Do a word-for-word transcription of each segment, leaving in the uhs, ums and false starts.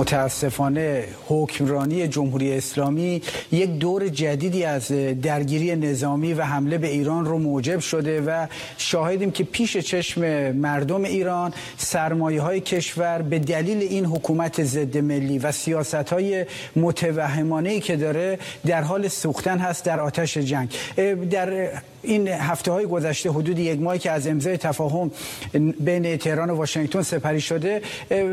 متاسفانه حکمرانی جمهوری اسلامی یک دور جدیدی از درگیری نظامی و حمله به ایران رو موجب شده و شاهدیم که پیش چشم مردم ایران سرمایه‌های کشور به دلیل این حکومت ضد ملی و سیاست‌های متوهمانه‌ای که داره در حال سوختن هست در آتش جنگ. در این هفته‌های گذشته حدود یک ماهی که از امضای تفاهم بین تهران و واشنگتن سپری شده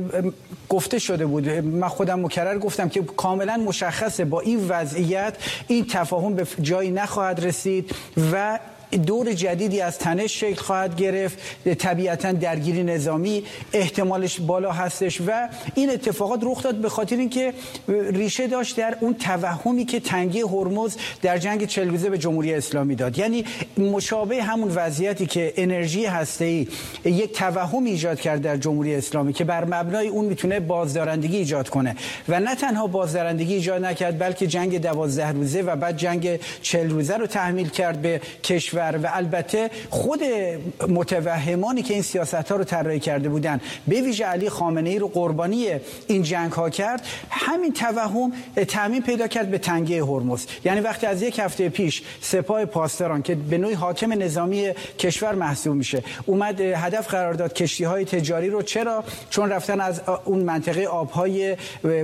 گفته شده بود، من خودم مکرر گفتم که کاملا مشخصه با این وضعیت این تفاهم به جایی نخواهد رسید و دور جدیدی از تنش شکل خواهد گرفت. طبیعتا درگیری نظامی احتمالش بالا هستش و این اتفاقات رخ داد به خاطر اینکه ریشه داشت در اون توهمی که تنگی هرمز در جنگ چهل روزه به جمهوری اسلامی داد. یعنی مشابه همون وضعیتی که انرژی هسته‌ای یک توهم ایجاد کرد در جمهوری اسلامی که بر مبنای اون میتونه بازدارندگی ایجاد کنه و نه تنها بازدارندگی ایجاد نکرد بلکه جنگ دوازده روزه و بعد جنگ چهل روزه رو تحمیل کرد به کشور و البته خود متوهمانی که این سیاست‌ها رو طراحی کرده بودن به ویژه علی خامنه‌ای رو قربانی این جنگ ها کرد. همین توهم تعمیم پیدا کرد به تنگی هرمز. یعنی وقتی از یک هفته پیش سپاه پاسداران که به نوعی حاکم نظامی کشور محسوب میشه اومد هدف قرار داد کشتی‌های تجاری رو، چرا؟ چون رفتن از اون منطقه آب‌های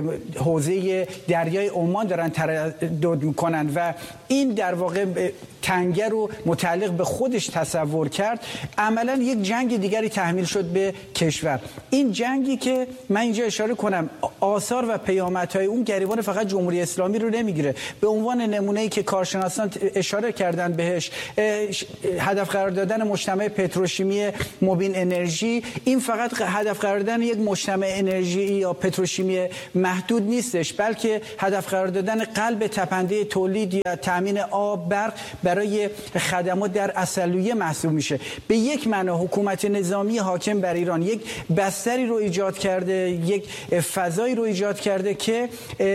حوزه دریای عمان دارن تردد میکنن و این در واقع تنگه رو متعلق به خودش تصور کرد. عملا یک جنگ دیگری تحمیل شد به کشور. این جنگی که من اینجا اشاره کنم آثار و پیامدهای اون گریبان فقط جمهوری اسلامی رو نمیگیره. به عنوان نمونه‌ای که کارشناسان اشاره کردن بهش، هدف قرار دادن مجتمع پتروشیمی مبین انرژی، این فقط هدف قرار دادن یک مجتمع انرژی یا پتروشیمی محدود نیستش، بلکه هدف قرار دادن قلب تپنده تولید یا تامین آب برق برای خدمات در اصلویه محسوب میشه. به یک معنا حکومت نظامی حاکم بر ایران یک بستری رو ایجاد کرده، یک فضایی رو ایجاد کرده که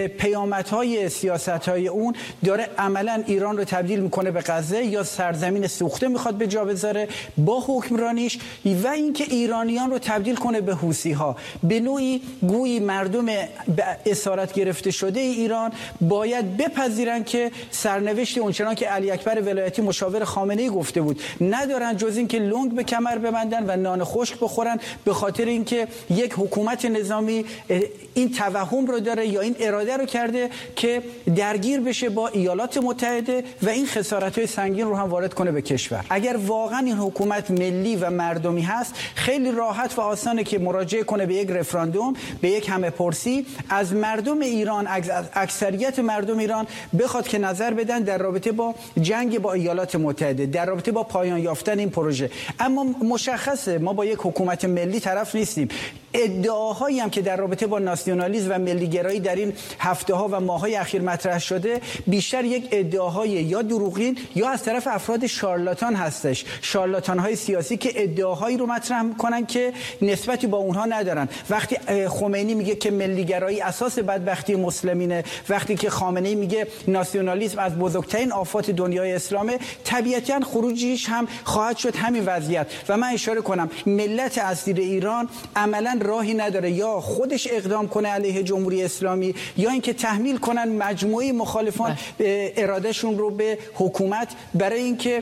پیامدهای سیاست‌های اون داره عملاً ایران رو تبدیل میکنه به غزه یا سرزمین سوخته میخواد به جا بذاره با حکمرانیش و اینکه ایرانیان رو تبدیل کنه به حوثی‌ها. به نوعی گویی مردم به اسارت گرفته شده ایران باید بپذیرن که سرنوشت اونچنان که علی اکبر ولایتی مشاور خامنه‌ای گفته بود ندارن جز این که لنگ به کمر ببندن و نان خشک بخورن، به خاطر اینکه یک حکومت نظامی این توهم رو داره یا این اراده رو کرده که درگیر بشه با ایالات متحده و این خسارت‌های سنگین رو هم وارد کنه به کشور. اگر واقعا این حکومت ملی و مردمی هست خیلی راحت و آسانه که مراجعه کنه به یک رفراندوم، به یک همه پرسی از مردم ایران، اکثریت مردم ایران بخواد که نظر بدن در رابطه با جنگ با ایالات متحده، در رابطه با پایان یافتن این پروژه. اما مشخصه ما با یک حکومت ملی طرف نیستیم. ادعاهایی هم که در رابطه با ناسیونالیسم و ملیگرایی در این هفته‌ها و ماه‌های اخیر مطرح شده بیشتر یک ادعاهای یا دروغین یا از طرف افراد شارلاتان هستش، شارلاتان‌های سیاسی که ادعاهایی رو مطرح می‌کنن که نسبتی با اونها ندارن. وقتی خمینی میگه که ملیگرایی اساس بدبختی مسلمینه، وقتی که خامنه‌ای میگه ناسیونالیسم از بزرگترین آفات دنیای اسلامه، طبیعتاً خروجیش هم خواهد شد همین وضعیت. و من اشاره کنم ملت اسیر ایران عملاً راهی نداره یا خودش اقدام کنه علیه جمهوری اسلامی یا اینکه تحمیل کنن مجموعه مخالفان ارادهشون رو به حکومت برای اینکه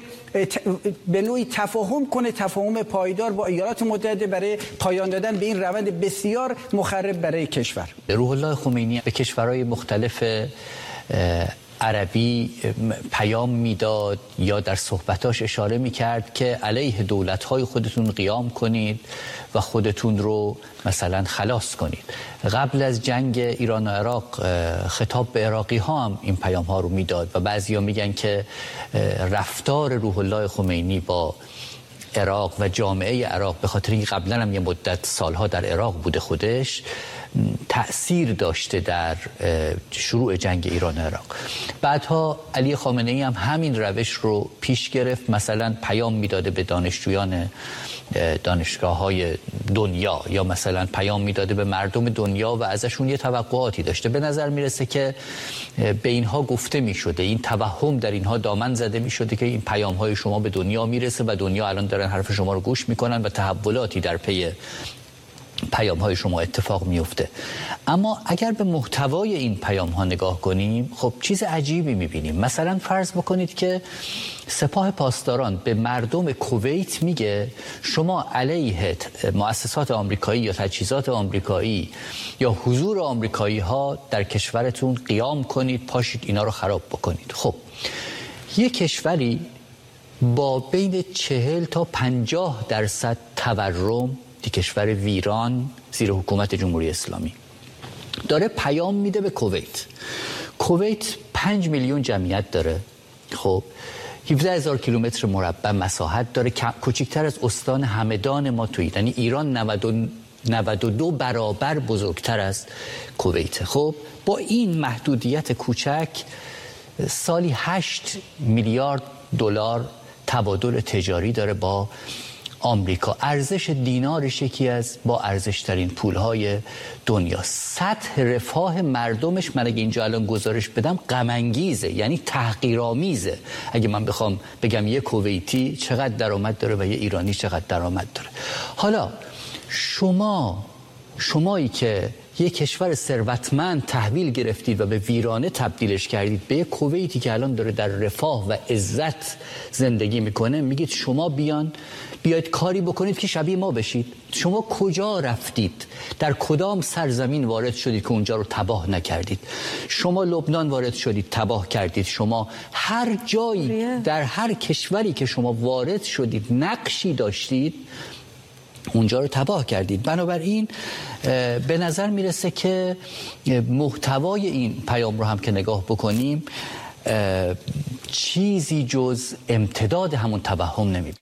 به نوعی تفاهم کنه، تفاهم پایدار با ایالات متحده برای پایان دادن به این روند بسیار مخرب برای کشور. روح الله خمینی به کشورهای مختلف عربی پیام میداد یا در صحبتاش اشاره میکرد که علیه دولت‌های خودتون قیام کنید و خودتون رو مثلا خلاص کنید. قبل از جنگ ایران و عراق خطاب به عراقی ها هم این پیام ها رو میداد و بعضیا میگن که رفتار روح الله خمینی با عراق و جامعه عراق به خاطر این قبلا هم یه مدت سالها در عراق بوده خودش تأثیر داشته در شروع جنگ ایران و عراق. بعدها علی خامنه‌ای هم همین روش رو پیش گرفت، مثلا پیام میداده به دانشجویان دانشگاه‌های دنیا یا مثلا پیام میداده به مردم دنیا و ازشون یه توقعاتی داشته. به نظر میرسه که به اینها گفته میشده، این توهم در اینها دامن زده میشده که این پیام‌های شما به دنیا میرسه و دنیا الان دارن حرف شما رو گوش میکنن و تحولاتی در پی پیام های شما اتفاق میفته. اما اگر به محتوای این پیام ها نگاه کنیم، خب چیز عجیبی میبینیم. مثلا فرض بکنید که سپاه پاسداران به مردم کویت میگه شما علیه مؤسسات آمریکایی یا تجهیزات آمریکایی یا حضور آمریکایی ها در کشورتون قیام کنید، پاشید اینا رو خراب بکنید. خب یک کشوری با بین چهل تا پنجاه درصد تورم، دی کشور ویران زیر حکومت جمهوری اسلامی، داره پیام میده به کویت. کویت پنج میلیون جمعیت داره، خب هفده هزار کیلومتر مربع مساحت داره، کوچکتر از استان همدان ما توی، یعنی ایران نود و دو برابر بزرگتر از کویت. خب با این محدودیت کوچک سالی هشت میلیارد دلار تبادل تجاری داره با آمریکا. ارزش دینارش یکی از با ارزشترین پولهای دنیا. سطح رفاه مردمش، من اگه اینجا الان گزارش بدم، غم انگیزه، یعنی تحقیرآمیزه. اگه من بخوام بگم یه کویتی چقدر درآمد داره و یه ایرانی چقدر درآمد داره. حالا شما شمایی که یک کشور ثروتمند تحویل گرفتید و به ویرانه تبدیلش کردید به یک کویتی که الان داره در رفاه و عزت زندگی میکنه، میگید شما بیان بیاید کاری بکنید که شبیه ما بشید. شما کجا رفتید؟ در کدام سرزمین وارد شدید که اونجا رو تباه نکردید؟ شما لبنان وارد شدید تباه کردید. شما هر جایی در هر کشوری که شما وارد شدید نقشی داشتید، اونجا رو تباه کردید. بنابراین به نظر میرسه که محتوای این پیام رو هم که نگاه بکنیم چیزی جز امتداد همون توهم نمیبینیم.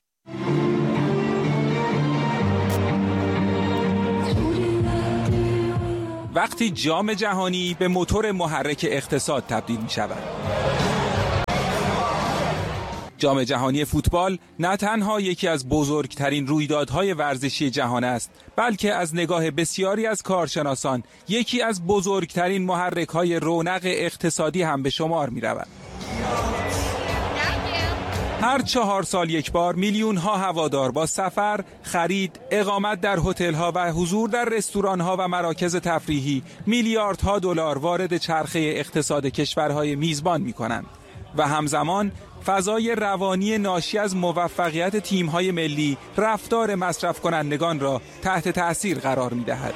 وقتی جام جهانی به موتور محرک اقتصاد تبدیل می شود. جام جهانی فوتبال نه تنها یکی از بزرگترین رویدادهای ورزشی جهان است، بلکه از نگاه بسیاری از کارشناسان یکی از بزرگترین محرک‌های رونق اقتصادی هم به شمار می رود. هر چهار سال یک بار میلیون ها هوادار با سفر، خرید، اقامت در هتل ها و حضور در رستوران ها و مراکز تفریحی میلیاردها دلار وارد چرخه اقتصاد کشورهای میزبان می کنند و همزمان فضای روانی ناشی از موفقیت تیم‌های ملی رفتار مصرف کنندگان را تحت تأثیر قرار می‌دهد.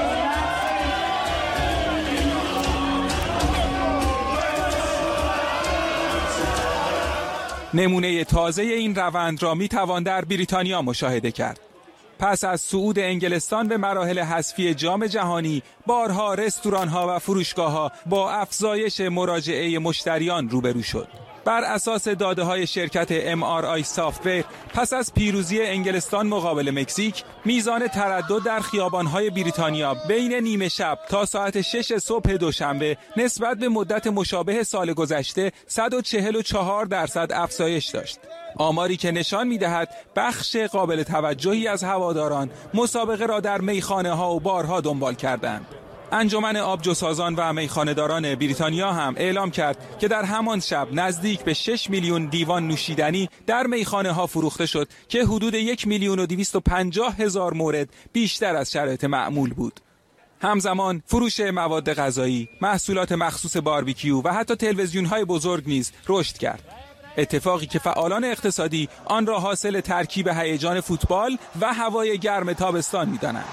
نمونه تازه این روند را می‌توان در بریتانیا مشاهده کرد. پس از صعود انگلستان به مراحل حذفی جام جهانی، بارها رستوران‌ها و فروشگاه‌ها با افزایش مراجعه مشتریان روبرو شد. بر اساس داده‌های شرکت ام آر آی سافت‌ور، پس از پیروزی انگلستان مقابل مکزیک، میزان تردد در خیابان‌های بریتانیا بین نیمه شب تا ساعت شش صبح دوشنبه نسبت به مدت مشابه سال گذشته صد و چهل و چهار درصد افزایش داشت. آماری که نشان می‌دهد بخش قابل توجهی از هواداران مسابقه را در میخانه‌ها و بارها دنبال کردند. انجمن آبجوسازان و میخانه‌داران بریتانیا هم اعلام کرد که در همان شب نزدیک به شش میلیون لیوان نوشیدنی در میخانه‌ها فروخته شد که حدود یک میلیون و دویست و پنجاه هزار مورد بیشتر از شرایط معمول بود. همزمان فروش مواد غذایی، محصولات مخصوص باربیکیو و حتی تلویزیون‌های بزرگ نیز رشد کرد. اتفاقی که فعالان اقتصادی آن را حاصل ترکیب هیجان فوتبال و هوای گرم تابستان می‌دانند.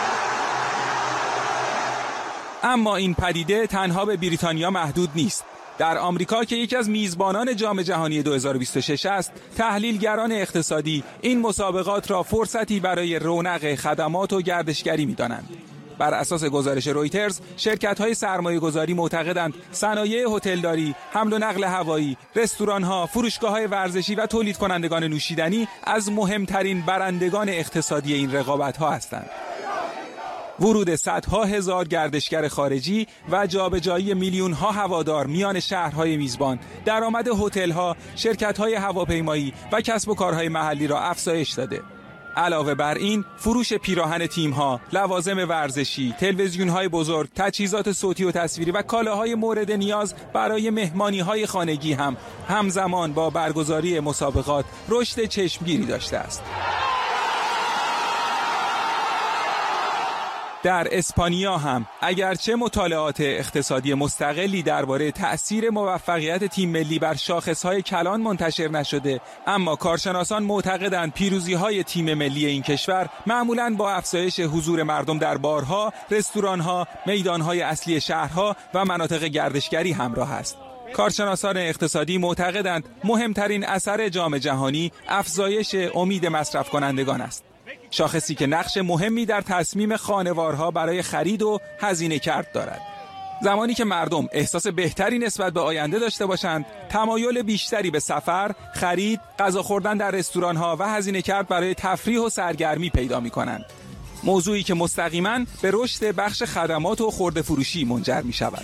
اما این پدیده تنها به بریتانیا محدود نیست. در آمریکا که یکی از میزبانان جام جهانی دو هزار و بیست و شش است، تحلیلگران اقتصادی این مسابقات را فرصتی برای رونق خدمات و گردشگری می‌دانند. بر اساس گزارش رویترز، شرکت‌های سرمایه‌گذاری معتقدند صنایع هتلداری، حمل و نقل هوایی، رستوران‌ها، فروشگاه‌های ورزشی و تولید کنندگان نوشیدنی از مهمترین برندگان اقتصادی این رقابت‌ها هستند. ورود صدها هزار گردشگر خارجی و جابجایی میلیون‌ها هوادار میان شهرهای میزبان، درآمد هتل‌ها، شرکت‌های هواپیمایی و کسب و کارهای محلی را افزایش داده. علاوه بر این، فروش پیراهن تیم‌ها، لوازم ورزشی، تلویزیون‌های بزرگ، تجهیزات صوتی و تصویری و کالاهای مورد نیاز برای مهمانی‌های خانگی هم همزمان با برگزاری مسابقات رشد چشمگیری داشته است. در اسپانیا هم اگرچه مطالعات اقتصادی مستقلی درباره تأثیر موفقیت تیم ملی بر شاخصهای کلان منتشر نشده، اما کارشناسان معتقدند پیروزی‌های تیم ملی این کشور معمولاً با افزایش حضور مردم در بارها، رستوران‌ها، میدان‌های اصلی شهرها و مناطق گردشگری همراه است. کارشناسان اقتصادی معتقدند مهمترین اثر جام جهانی افزایش امید مصرف کنندگان است. شاخصی که نقش مهمی در تصمیم خانوارها برای خرید و هزینه کرد دارد. زمانی که مردم احساس بهتری نسبت به آینده داشته باشند، تمایل بیشتری به سفر، خرید، غذا خوردن در رستوران‌ها و هزینه کرد برای تفریح و سرگرمی پیدا می‌کنند. موضوعی که مستقیماً به رشد بخش خدمات و خرده فروشی منجر می‌شود.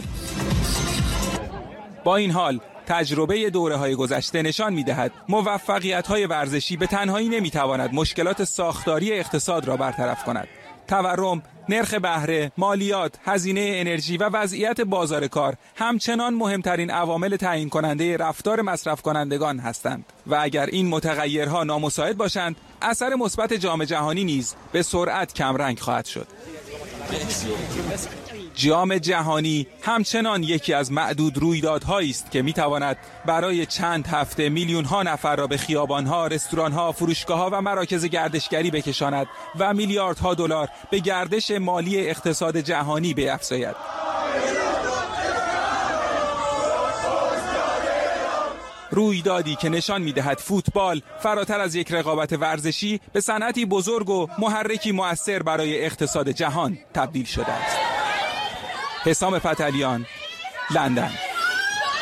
با این حال تجربه دوره‌های گذشته نشان می‌دهد موفقیت‌های ورزشی به تنهایی نمی‌تواند مشکلات ساختاری اقتصاد را برطرف کند. تورم، نرخ بهره، مالیات، هزینه انرژی و وضعیت بازار کار همچنان مهمترین عوامل تعیین کننده رفتار مصرف کنندگان هستند و اگر این متغیرها نامساعد باشند، اثر مثبت جام جهانی نیز به سرعت کمرنگ خواهد شد. جام جهانی همچنان یکی از معدود رویدادهایی است که میتواند برای چند هفته میلیون ها نفر را به خیابان‌ها، رستوران‌ها، فروشگاه‌ها و مراکز گردشگری بکشاند و میلیاردها دلار به گردش مالی اقتصاد جهانی بیفزاید. رویدادی که نشان می‌دهد فوتبال فراتر از یک رقابت ورزشی به صنعتی بزرگ و محرکی مؤثر برای اقتصاد جهان تبدیل شده است. حسام فتحعلیان، لندن.